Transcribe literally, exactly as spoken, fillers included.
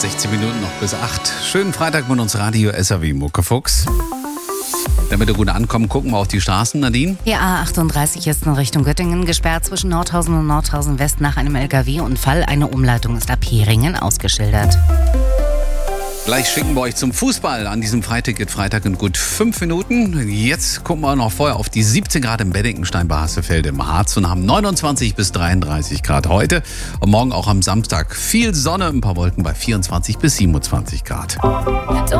sechzehn Minuten noch bis acht. Schönen Freitag mit uns Radio S R W Muckefuchs. Damit wir gut ankommen, gucken wir auf die Straßen, Nadine. Die A achtunddreißig ist in Richtung Göttingen gesperrt zwischen Nordhausen und Nordhausen West nach einem L K W-Unfall. Eine Umleitung ist ab Heringen ausgeschildert. Gleich schicken wir euch zum Fußball. An diesem Freitag geht Freitag in gut fünf Minuten. Jetzt gucken wir noch vorher auf die siebzehn Grad im Beddingenstein bei Hassefeld im Harz und haben neunundzwanzig bis dreiunddreißig Grad heute. Und morgen auch am Samstag viel Sonne, ein paar Wolken bei vierundzwanzig bis siebenundzwanzig Grad.